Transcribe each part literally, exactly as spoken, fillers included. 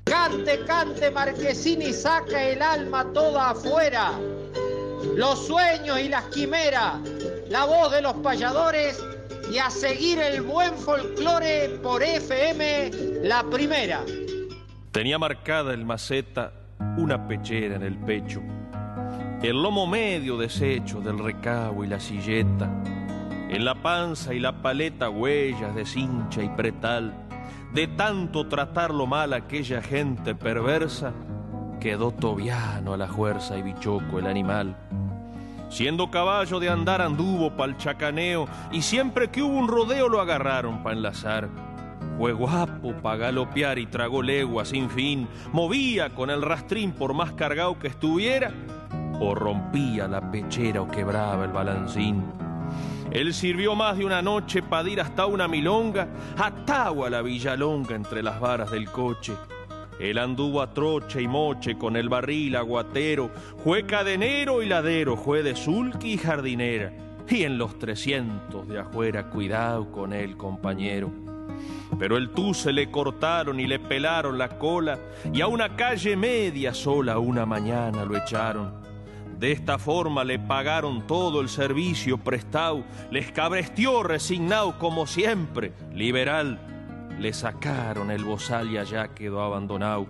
Cante, cante, Marquesini, saca el alma toda afuera. Los sueños y las quimeras, la voz de los payadores y a seguir el buen folclore por F M, la primera. Tenía marcada el maceta una pechera en el pecho, el lomo medio deshecho del recabo y la silleta, en la panza y la paleta huellas de cincha y pretal. De tanto tratarlo mal aquella gente perversa, quedó tobiano a la fuerza y bichoco el animal. Siendo caballo de andar anduvo pa'l chacaneo, y siempre que hubo un rodeo lo agarraron pa' enlazar. Fue guapo pa' galopear y tragó legua sin fin, movía con el rastrín por más cargado que estuviera, o rompía la pechera o quebraba el balancín. Él sirvió más de una noche pa' ir hasta una milonga, atado a la villalonga entre las varas del coche. Él anduvo a troche y moche con el barril aguatero, fue cadenero y ladero, fue de sulky y jardinera, y en los trescientos de afuera cuidado con él, compañero. Pero el tuce le cortaron y le pelaron la cola, y a una calle media sola una mañana lo echaron. De esta forma le pagaron todo el servicio prestado, les cabrestió resignado como siempre, liberal. Le sacaron el bozal y allá quedó abandonado.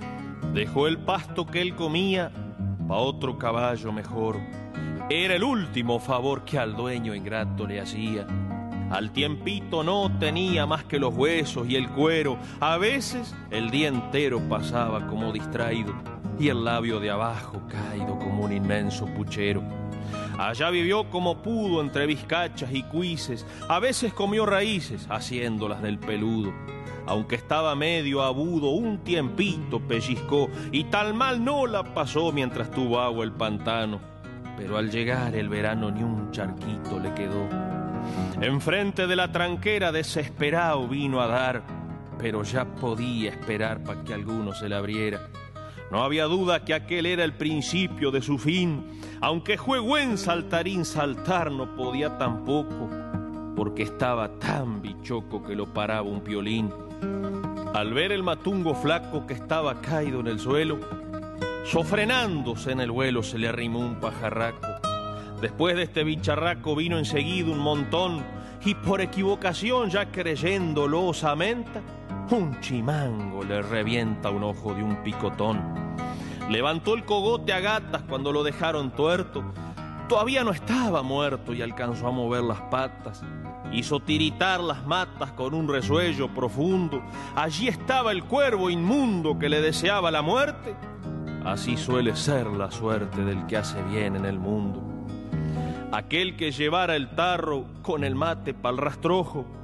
Dejó el pasto que él comía pa' otro caballo mejor. Era el último favor que al dueño ingrato le hacía. Al tiempito no tenía más que los huesos y el cuero. A veces el día entero pasaba como distraído y el labio de abajo caído como un inmenso puchero. Allá vivió como pudo entre vizcachas y cuises, a veces comió raíces haciéndolas del peludo. Aunque estaba medio abudo, un tiempito pellizcó y tal mal no la pasó mientras tuvo agua el pantano. Pero al llegar el verano ni un charquito le quedó. Enfrente de la tranquera desesperado vino a dar, pero ya podía esperar para que alguno se le abriera. No había duda que aquel era el principio de su fin, aunque fue buen saltarín, saltar no podía tampoco, porque estaba tan bichoco que lo paraba un piolín. Al ver el matungo flaco que estaba caído en el suelo, sofrenándose en el vuelo se le arrimó un pajarraco. Después de este bicharraco vino enseguida un montón, y por equivocación, ya creyéndolo osamenta, un chimango le revienta un ojo de un picotón. Levantó el cogote a gatas cuando lo dejaron tuerto. Todavía no estaba muerto y alcanzó a mover las patas. Hizo tiritar las matas con un resuello profundo. Allí estaba el cuervo inmundo que le deseaba la muerte. Así suele ser la suerte del que hace bien en el mundo. Aquel que llevara el tarro con el mate pa'l rastrojo